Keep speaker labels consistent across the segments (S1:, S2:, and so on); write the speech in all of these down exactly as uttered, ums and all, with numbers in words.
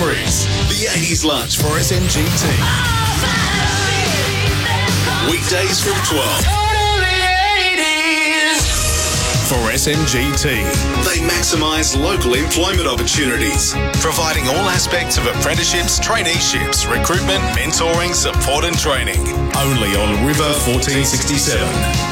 S1: memories. The eighties lunch for S M G T. Weekdays from twelve. For S M G T, they maximise local employment opportunities, providing all aspects of apprenticeships, traineeships, recruitment, mentoring, support and training. Only on River fourteen sixty-seven.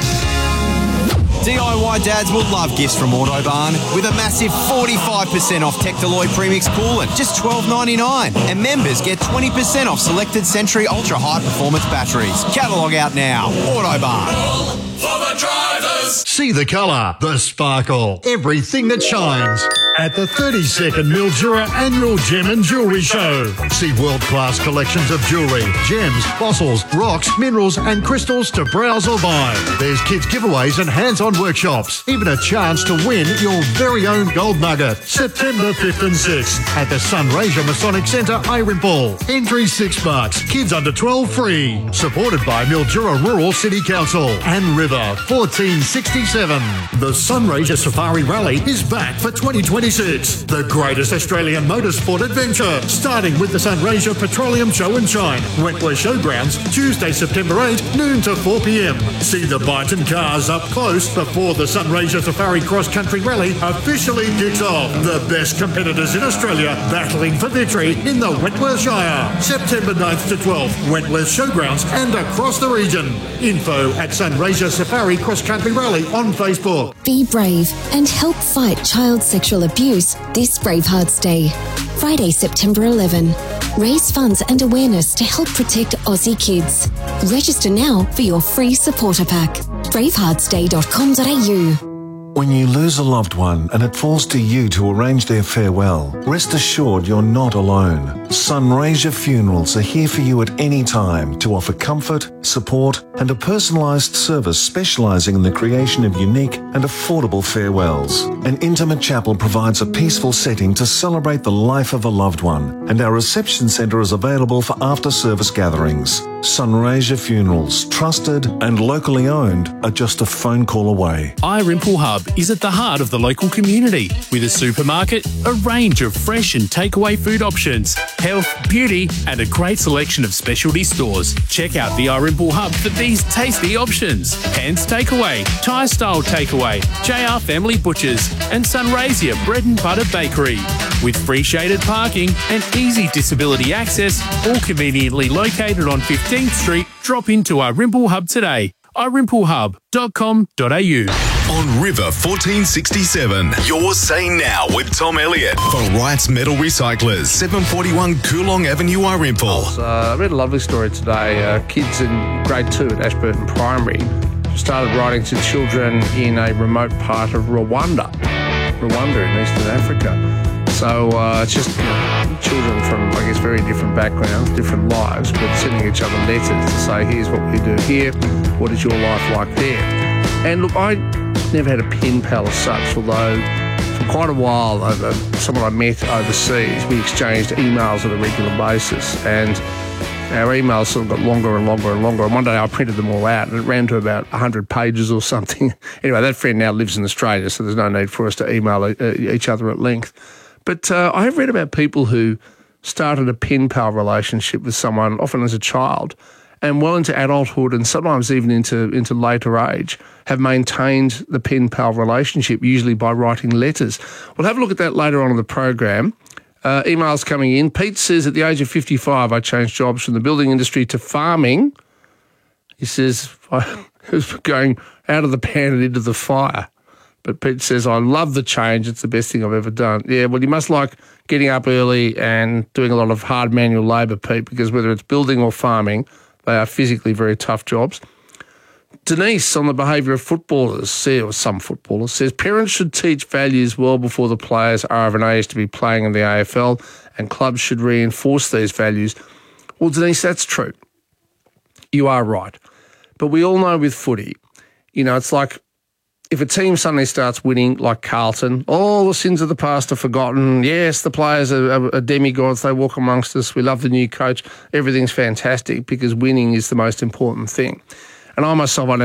S2: D I Y dads will love gifts from Autobarn with a massive forty-five percent off Tectaloid Premix coolant, just twelve ninety-nine. And members get twenty percent off selected Century Ultra High Performance batteries. Catalogue out now. Autobarn.
S1: For the drivers.
S3: See the colour, the sparkle, everything that shines at the thirty-second Mildura Annual Gem and Jewellery Show. See world-class collections of jewellery, gems, fossils, rocks, minerals and crystals to browse or buy. There's kids giveaways and hands-on workshops. Even a chance to win your very own gold nugget. September fifth and sixth at the Sunraysia Masonic Centre, Ayrempole. Entry six bucks. Kids under twelve free. Supported by Mildura Rural City Council and River fourteen sixty-seven. The Sunraysia Safari Rally is back for twenty twenty-six. The greatest Australian motorsport adventure. Starting with the Sunraysia Petroleum Show and Shine. Wentworth Showgrounds, Tuesday, September eighth, noon to four p.m. See the Byton cars up close before the Sunraysia Safari Cross Country Rally officially kicks off. The best competitors in Australia battling for victory in the Wentworth Shire. September ninth to twelfth, Wentworth Showgrounds and across the region. Info at Sunraysia Safari Cross Country Rally on Facebook.
S4: Be brave and help fight child sexual abuse this Bravehearts Day. Friday, September eleventh. Raise funds and awareness to help protect Aussie kids. Register now for your free supporter pack. bravehearts day dot com dot a u.
S5: When you lose a loved one and it falls to you to arrange their farewell, rest assured you're not alone. Sunraysia Funerals are here for you at any time to offer comfort, support and a personalised service specialising in the creation of unique and affordable farewells. An intimate chapel provides a peaceful setting to celebrate the life of a loved one, and our reception centre is available for after-service gatherings. Sunraysia Funerals, trusted and locally owned, are just a phone call away.
S6: Ayrempole Hub is at the heart of the local community with a supermarket, a range of fresh and takeaway food options, health, beauty and a great selection of specialty stores. Check out the Ayrempole Hub for these tasty options: Hands Takeaway, Thai Style Takeaway, J R Family Butchers and Sunraysia Bread and Butter Bakery. With free shaded parking and easy disability access, all conveniently located on fifteenth Street, drop into Ayrempole Hub today. ayrempole hub dot com dot a u.
S1: On River fourteen sixty-seven, your Say Now with Tom Elliott for Wrights Metal Recyclers, seven forty-one Coolong Avenue, Ayrempole.
S7: Uh, I read a lovely story today. Uh, kids in grade two at Ashburton Primary started writing to children in a remote part of Rwanda, Rwanda in Eastern Africa. So uh, it's just, you know, children from, I guess, very different backgrounds, different lives, but sending each other letters to say, here's what we do here, what is your life like there? And look, I never had a pen pal as such, although for quite a while, uh, someone I met overseas, we exchanged emails on a regular basis, and our emails sort of got longer and longer and longer. And one day I printed them all out and it ran to about one hundred pages or something. Anyway, that friend now lives in Australia, so there's no need for us to email uh, each other at length. But uh, I have read about people who started a pen pal relationship with someone, often as a child, and well into adulthood and sometimes even into, into later age, have maintained the pen pal relationship, usually by writing letters. We'll have a look at that later on in the program. Uh, emails coming in. Pete says, at the age of fifty-five, I changed jobs from the building industry to farming. He says, I was going out of the pan and into the fire. But Pete says, I love the change. It's the best thing I've ever done. Yeah, well, you must like getting up early and doing a lot of hard manual labour, Pete, because whether it's building or farming, they are physically very tough jobs. Denise, on the behaviour of footballers, or some footballers, says parents should teach values well before the players are of an age to be playing in the A F L, and clubs should reinforce these values. Well, Denise, that's true. You are right. But we all know with footy, you know, it's like if a team suddenly starts winning, like Carlton, all the sins of the past are forgotten. Yes, the players are, are, are demigods. They walk amongst us. We love the new coach. Everything's fantastic because winning is the most important thing. And I myself, I